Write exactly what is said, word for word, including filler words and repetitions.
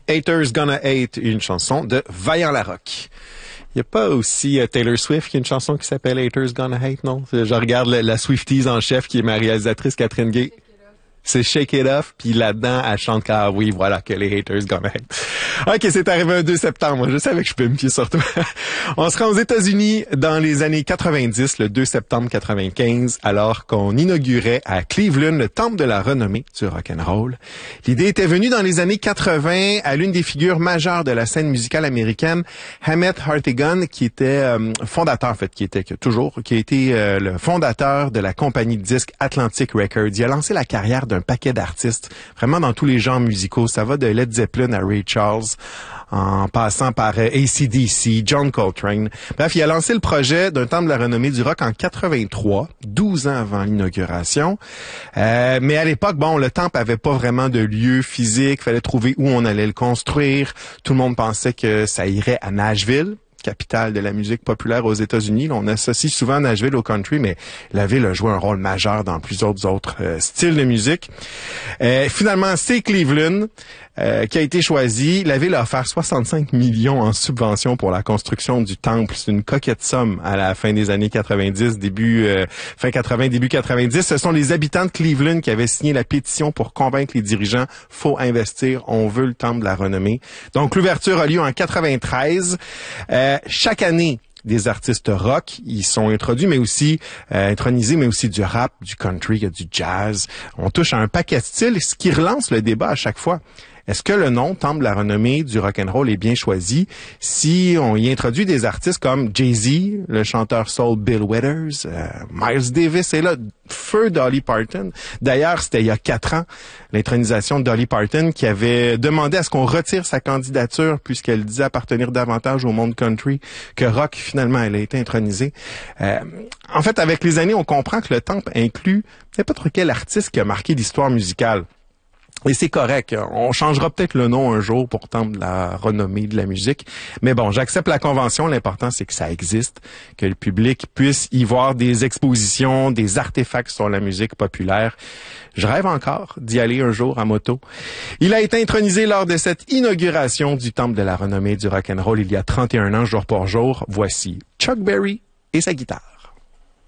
Haters Gonna Hate, une chanson de Vaillant Larocque. Il n'y a pas aussi euh, Taylor Swift qui a une chanson qui s'appelle Haters Gonna Hate, non? Je regarde la, la Swifties en chef qui est ma réalisatrice Catherine Gay. C'est Shake It Off, puis là-dedans, elle chante que, ah oui, voilà, que les haters gonna hate. OK, c'est arrivé un deux septembre. Je savais que je peux me fier sur toi. On se rend aux États-Unis dans les années quatre-vingt-dix, le deux septembre quatre-vingt-quinze, alors qu'on inaugurait à Cleveland le temple de la renommée du rock'n'roll. L'idée était venue dans les années quatre-vingts à l'une des figures majeures de la scène musicale américaine, Hammett Hartigan, qui était euh, fondateur, en fait, qui était que, toujours, qui a été euh, le fondateur de la compagnie de disques Atlantic Records. Il a lancé la carrière d'un paquet d'artistes, vraiment dans tous les genres musicaux. Ça va de Led Zeppelin à Ray Charles, en passant par euh, A C D C, John Coltrane. Bref, il a lancé le projet d'un temple de la renommée du rock en quatre-vingt-trois, douze ans avant l'inauguration. Euh, mais à l'époque, bon, le temple avait pas vraiment de lieu physique. Fallait trouver où on allait le construire. Tout le monde pensait que ça irait à Nashville, capitale de la musique populaire aux États-Unis. Là, on associe souvent Nashville au country, mais la ville a joué un rôle majeur dans plusieurs autres euh, styles de musique. Euh, finalement, c'est Cleveland euh, qui a été choisi. La ville a offert soixante-cinq millions en subvention pour la construction du temple. C'est une coquette somme à la fin des années quatre-vingt-dix, début euh, fin quatre-vingts, début quatre-vingt-dix. Ce sont les habitants de Cleveland qui avaient signé la pétition pour convaincre les dirigeants. Faut investir, on veut le temple de la renommée. Donc, l'ouverture a lieu en quatre-vingt-treize. Euh, Chaque année, des artistes rock, ils sont introduits, mais aussi euh, intronisés, mais aussi du rap, du country, il y a du jazz. On touche à un paquet de styles, ce qui relance le débat à chaque fois. Est-ce que le nom temple de la renommée du rock'n'roll est bien choisi si on y introduit des artistes comme Jay-Z, le chanteur soul Bill Withers, euh, Miles Davis est là, feu Dolly Parton. D'ailleurs, c'était il y a quatre ans, l'intronisation de Dolly Parton qui avait demandé à ce qu'on retire sa candidature puisqu'elle disait appartenir davantage au monde country que rock. Finalement, elle a été intronisée. Euh, en fait, avec les années, on comprend que le temple inclut n'importe quel artiste qui a marqué l'histoire musicale. Et c'est correct. On changera peut-être le nom un jour pour temple de la renommée de la musique. Mais bon, j'accepte la convention. L'important, c'est que ça existe, que le public puisse y voir des expositions, des artefacts sur la musique populaire. Je rêve encore d'y aller un jour en moto. Il a été intronisé lors de cette inauguration du temple de la renommée du rock'n'roll il y a trente et un ans, jour pour jour. Voici Chuck Berry et sa guitare.